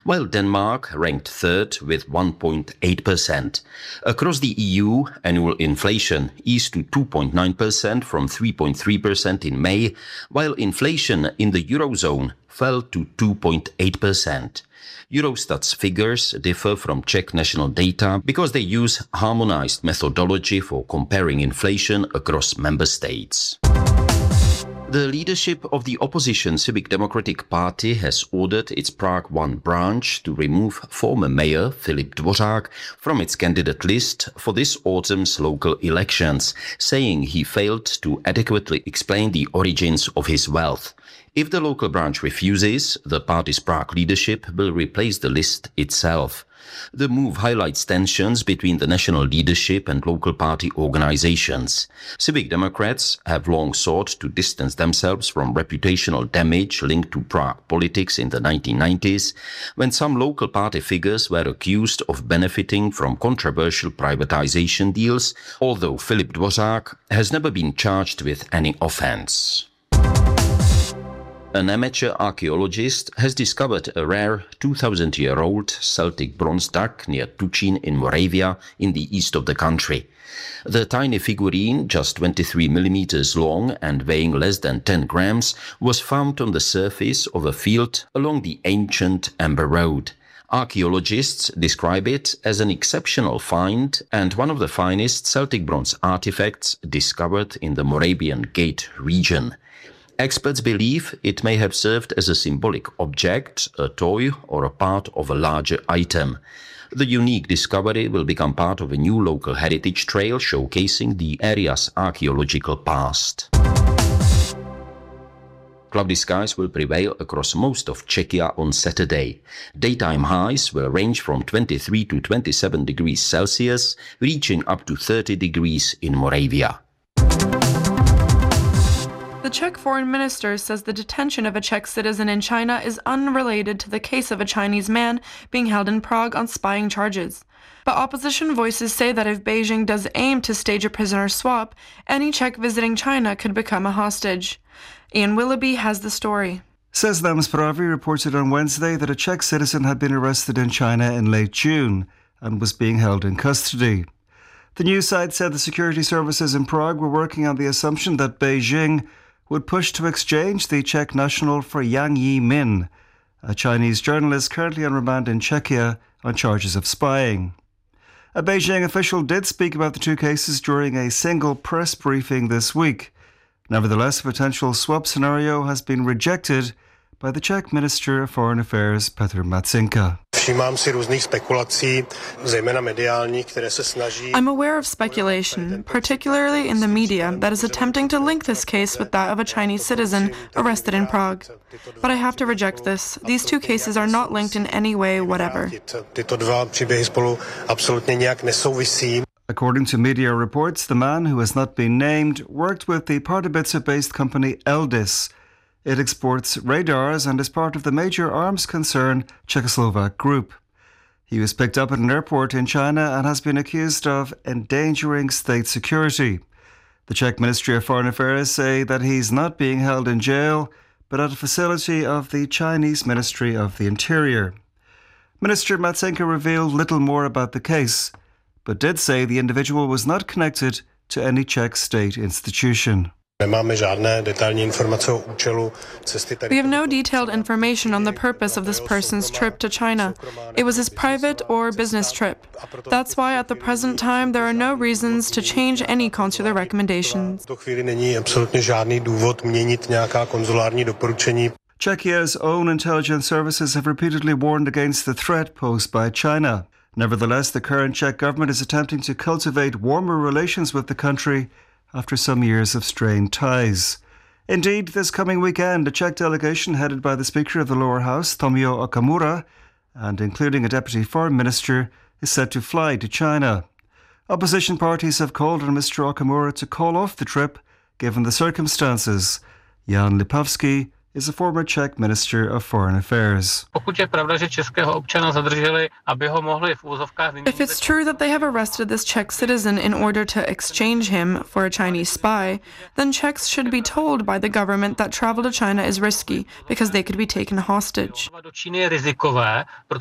while Denmark ranked third with 1.8%. Across the EU, annual inflation eased to 2.9% from 3.3% in May, while inflation in the Eurozone fell to 2.8%. Eurostat's figures differ from Czech national data because they use harmonized methodology for comparing inflation across member states. The leadership of the opposition Civic Democratic Party has ordered its Prague 1 branch to remove former mayor Filip Dvořák from its candidate list for this autumn's local elections, saying he failed to adequately explain the origins of his wealth. If the local branch refuses, the party's Prague leadership will replace the list itself. The move highlights tensions between the national leadership and local party organizations. Civic Democrats have long sought to distance themselves from reputational damage linked to Prague politics in the 1990s, when some local party figures were accused of benefiting from controversial privatization deals, although Filip Dvořák has never been charged with any offense. An amateur archaeologist has discovered a rare 2,000-year-old Celtic bronze duck near Tučín in Moravia in the east of the country. The tiny figurine, just 23 millimeters long and weighing less than 10 grams, was found on the surface of a field along the ancient Amber Road. Archaeologists describe it as an exceptional find and one of the finest Celtic bronze artifacts discovered in the Moravian Gate region. Experts believe it may have served as a symbolic object, a toy, or a part of a larger item. The unique discovery will become part of a new local heritage trail showcasing the area's archaeological past. Cloudy skies will prevail across most of Czechia on Saturday. Daytime highs will range from 23 to 27 degrees Celsius, reaching up to 30 degrees in Moravia. The Czech foreign minister says the detention of a Czech citizen in China is unrelated to the case of a Chinese man being held in Prague on spying charges. But opposition voices say that if Beijing does aim to stage a prisoner swap, any Czech visiting China could become a hostage. Ian Willoughby has the story. Seznam Zprávy reported on Wednesday that a Czech citizen had been arrested in China in late June and was being held in custody. The news site said the security services in Prague were working on the assumption that Beijing would push to exchange the Czech national for Yang Yi-min, a Chinese journalist currently on remand in Czechia on charges of spying. A Beijing official did speak about the two cases during a single press briefing this week. Nevertheless, a potential swap scenario has been rejected by the Czech Minister of Foreign Affairs, Petr Matsinka. I'm aware of speculation, particularly in the media, that is attempting to link this case with that of a Chinese citizen arrested in Prague. But I have to reject this. These two cases are not linked in any way whatever. According to media reports, the man, who has not been named, worked with the Pardubice-based company Eldis. It exports radars and is part of the major arms concern Czechoslovak Group. He was picked up at an airport in China and has been accused of endangering state security. The Czech Ministry of Foreign Affairs say that he's not being held in jail, but at a facility of the Chinese Ministry of the Interior. Minister Matsinka revealed little more about the case, but did say the individual was not connected to any Czech state institution. We have no detailed information on the purpose of this person's trip to China. It was his private or business trip. That's why at the present time there are no reasons to change any consular recommendations. Czechia's own intelligence services have repeatedly warned against the threat posed by China. Nevertheless, the current Czech government is attempting to cultivate warmer relations with the country after some years of strained ties. Indeed, this coming weekend, a Czech delegation headed by the Speaker of the Lower House, Tomio Okamura, and including a Deputy Foreign Minister, is set to fly to China. Opposition parties have called on Mr. Okamura to call off the trip, given the circumstances. Jan Lipovsky is a former Czech Minister of Foreign Affairs. If it's true that they have arrested this Czech citizen in order to exchange him for a Chinese spy, then Czechs should be told by the government that travel to China is risky because they could be taken hostage.